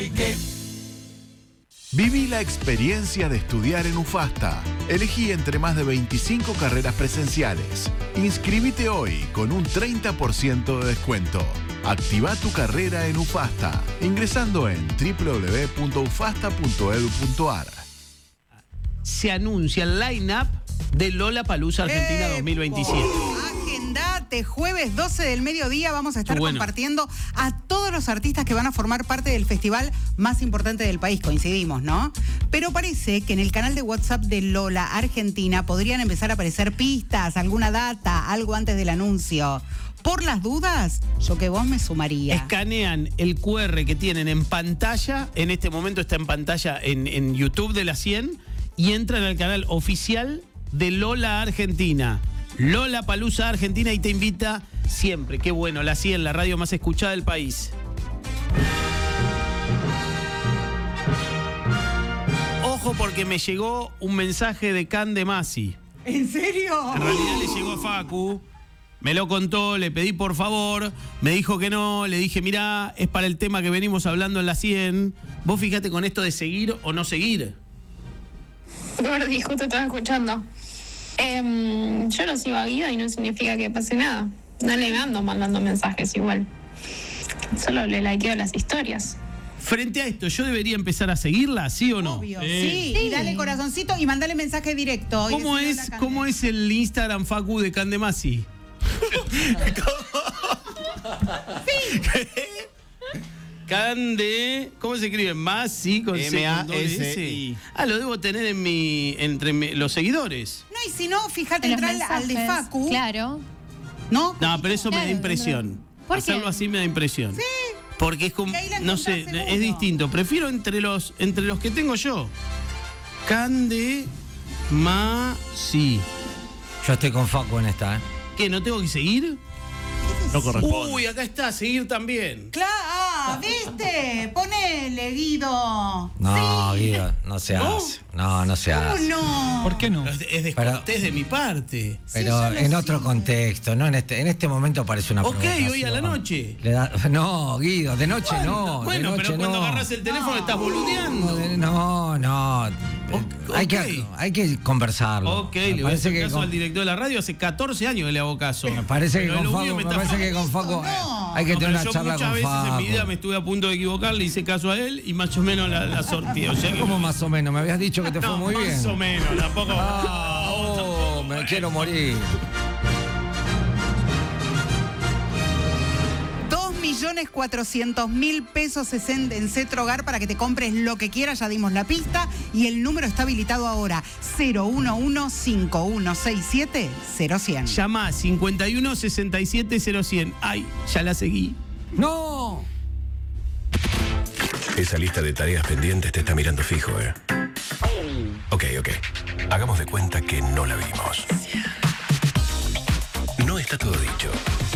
Viví la experiencia de estudiar en UFASTA. Elegí entre más de 25 carreras presenciales. Inscribite hoy con un 30% de descuento. Activa tu carrera en UFASTA ingresando en www.ufasta.edu.ar. Se anuncia el line-up de Lollapalooza Argentina 2027. Agendate, jueves 12 del mediodía vamos a estar compartiendo a todos los artistas que van a formar parte del festival más importante del país, coincidimos, ¿no? Pero parece que en el canal de WhatsApp de Lola Argentina podrían empezar a aparecer pistas, alguna data, algo antes del anuncio. Por las dudas, yo que vos me sumaría. Escanean el QR que tienen en pantalla, en este momento está en pantalla en YouTube de la 100, y entran al canal oficial de Lola Argentina. Lollapalooza Argentina, y te invita siempre. Qué bueno, la 100, la radio más escuchada del país. Ojo, porque me llegó un mensaje de Can de Masi. ¿En serio? En realidad le llegó a Facu, me lo contó, le pedí por favor, me dijo que no, le dije, mirá, es para el tema que venimos hablando en la 100. Vos fíjate con esto de seguir o no seguir. Gordi, justo estaba escuchando. Yo no sigo a Guido y no significa que pase nada. No le ando mandando mensajes igual. Solo le likeo las historias. Frente a esto, ¿yo debería empezar a seguirla, sí o no? Obvio. Sí, y dale corazoncito y mandale mensaje directo. ¿Cómo es el Instagram, Facu, de Can de Masi? ¿Cómo se escribe? Masi con M-A-S-I. Lo debo tener entre los seguidores. No, y si no, fíjate, entra al de Facu. Claro. ¿No? No, pero eso me da impresión. ¿Por qué? Hacerlo así me da impresión. Sí. Porque es como, no sé, es distinto. Prefiero entre los que tengo yo. Can de Masi. Yo estoy con Facu en esta, ¿eh? ¿Qué, no tengo que seguir? No corresponde. Uy, acá está, seguir también. Claro, ¿viste? Ponele, Guido. No, Sí. Guido, no se hace. No se ¿Cómo hace. no? ¿Por qué no? Es descortés de mi parte. Pero Sí, en yo otro lo contexto, ¿no? En este momento parece una Ok, provocación. hoy a la noche. No, Guido, de noche no. Bueno, de noche pero cuando no. agarras el teléfono estás boludeando. No. Hay que conversarlo. Ok, le voy a hacer caso al director de la radio. Hace 14 años que le hago caso. Me parece que Pero con lo Facu, mío me está parece que con Facu hay que tener una yo charla muchas con veces Facu. en mi vida me estuve a punto de equivocar, le hice caso a él y más o menos la sortí. O sea que ¿Cómo más o menos? Me habías dicho que te fue muy bien. Más o menos, tampoco. Me quiero morir. 2.400.000 pesos en Cetro Hogar para que te compres lo que quieras, ya dimos la pista y el número está habilitado ahora, 011-5167-0100. Llama 51 67 0100. Ay, ya la seguí. ¡No! Esa lista de tareas pendientes te está mirando fijo, ¿eh? Ok. Hagamos de cuenta que no la vimos. No está todo dicho.